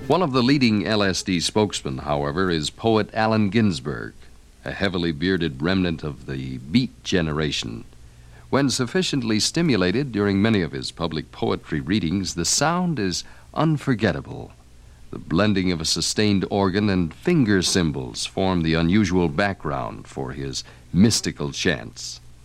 One of the leading LSD spokesmen, however, is poet Allen Ginsberg, a heavily bearded remnant of the Beat generation. When sufficiently stimulated during many of his public poetry readings, the sound is unforgettable. The blending of a sustained organ and finger cymbals form the unusual background for his mystical chants.